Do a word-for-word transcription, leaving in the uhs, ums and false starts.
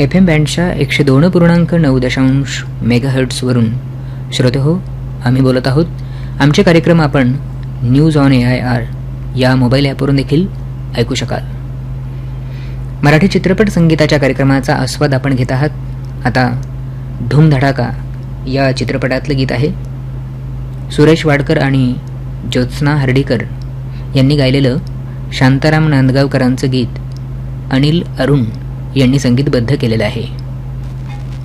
F M बँडच्या एकशे दोन पूर्णांक नऊ दशांश मेगाहर्ट्सवरून श्रोते हो, आम्ही बोलत आहोत. आमचे कार्यक्रम आपण news on A I R या मोबाईल ॲपवरून देखील ऐकू शकाल. मराठी चित्रपट संगीताच्या कार्यक्रमाचा आस्वाद आपण घेत आहात. आता धूमधडाका या चित्रपटातलं गीत आहे. सुरेश वाडकर आणि ज्योत्स्ना हर्डीकर यांनी गायलेलं शांताराम नांदगावकरांचं गीत अनिल अरुण यांनी संगीतबद्ध केलेलं आहे.